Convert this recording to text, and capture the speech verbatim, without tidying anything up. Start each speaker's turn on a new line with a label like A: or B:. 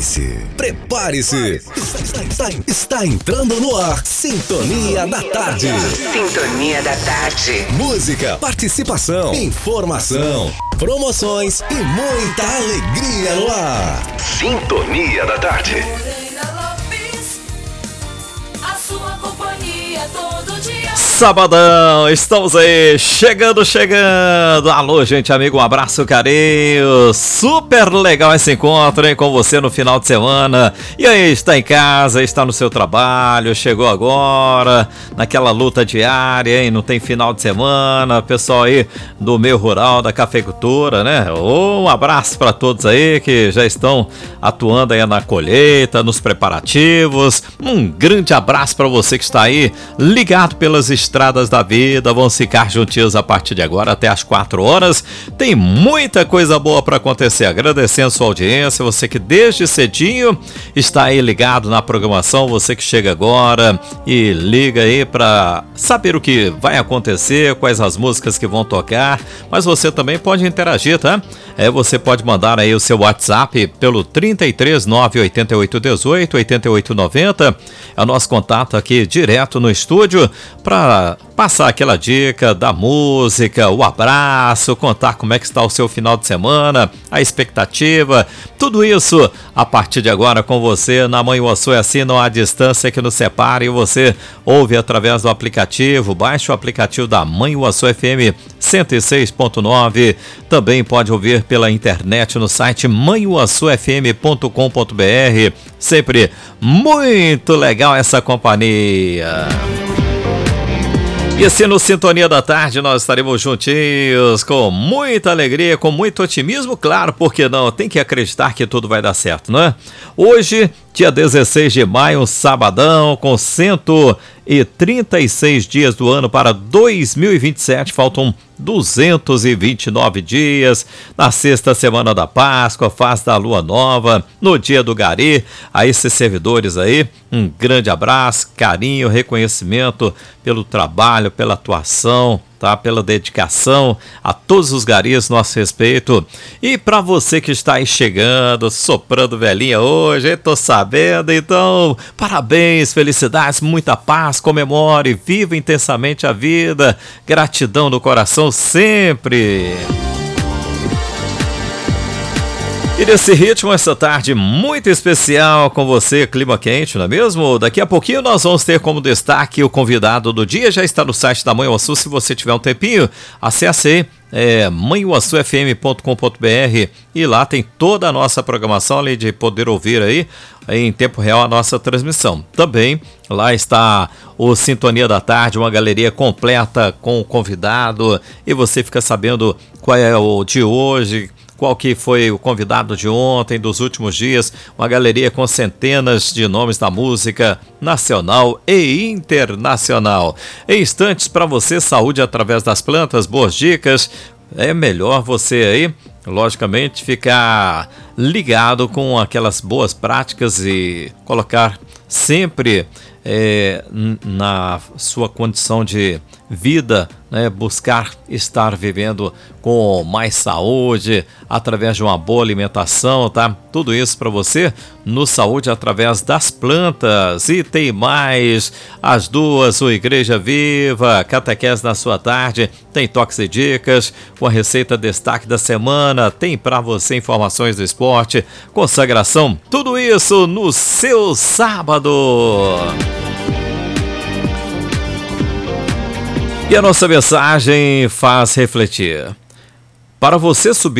A: Prepare-se, prepare-se. Está, está, está entrando no ar. Sintonia da Tarde.
B: Sintonia da Tarde.
A: Música, participação, informação, promoções e muita alegria no ar. Sintonia da Tarde.
C: A sua companhia todo dia.
D: Sabadão, estamos aí, chegando, chegando. Alô, gente, amigo, um abraço, carinho. Super legal esse encontro, hein, com você no final de semana. E aí, está em casa, está no seu trabalho, chegou agora, naquela luta diária, hein, não tem final de semana. Pessoal aí do meio rural, da cafeicultura, né? Um abraço para todos aí que já estão atuando aí na colheita, nos preparativos. Um grande abraço para você que está aí ligado pelas estradas da vida. Vamos ficar juntinhos a partir de agora até as quatro horas. Tem muita coisa boa para acontecer. Agradecendo sua audiência, você que desde cedinho está aí ligado na programação, você que chega agora e liga aí para saber o que vai acontecer, quais as músicas que vão tocar, mas você também pode interagir, tá? É, você pode mandar aí o seu WhatsApp pelo trinta e três, nove oito oito, dezoito, oitenta e oito, noventa. É o nosso contato aqui direto no estúdio para passar aquela dica da música, o abraço, contar como é que está o seu final de semana, a expectativa, tudo isso a partir de agora com você na Manhuaçu. É assim, não há distância que nos separe, e você ouve através do aplicativo, baixe o aplicativo da Manhuaçu F M cento e seis ponto nove, também pode ouvir pela internet no site manhuaçu f m ponto com ponto b r, sempre muito legal essa companhia. E assim no Sintonia da Tarde nós estaremos juntinhos com muita alegria, com muito otimismo, claro, porque não? Tem que acreditar que tudo vai dar certo, não é? Hoje, dia dezesseis de maio, um sabadão, com cento e trinta e seis dias do ano para dois mil e vinte e sete, faltam duzentos e vinte e nove dias, na sexta semana da Páscoa, fase da Lua Nova, no dia do Gari. A esses servidores aí, um grande abraço, carinho, reconhecimento pelo trabalho, pela atuação, tá? Pela dedicação a todos os garis, nosso respeito. E para você que está aí chegando, soprando velhinha hoje, eu tô sabendo, então parabéns, felicidades, muita paz, comemore, viva intensamente a vida, gratidão no coração sempre. E nesse ritmo, essa tarde muito especial com você, clima quente, não é mesmo? Daqui a pouquinho nós vamos ter como destaque o convidado do dia, já está no site da Manhuaçu. Se você tiver um tempinho, acesse aí, é, manhuaçu f m ponto com ponto b r, e lá tem toda a nossa programação, além de poder ouvir aí em tempo real a nossa transmissão. Também lá está o Sintonia da Tarde, uma galeria completa com o convidado, e você fica sabendo qual é o de hoje, qual que foi o convidado de ontem, dos últimos dias, uma galeria com centenas de nomes da música nacional e internacional. Em instantes para você, saúde através das plantas, boas dicas. É melhor você aí, logicamente, ficar ligado com aquelas boas práticas e colocar sempre é, na sua condição de vida, né, buscar estar vivendo com mais saúde através de uma boa alimentação, tá? Tudo isso para você no Saúde através das plantas. E tem mais, as duas, o Igreja Viva, Catequese na sua tarde, tem toques e dicas, com a receita destaque da semana, tem para você informações do esporte, consagração, tudo isso no seu sábado. E a nossa mensagem faz refletir. Para você subir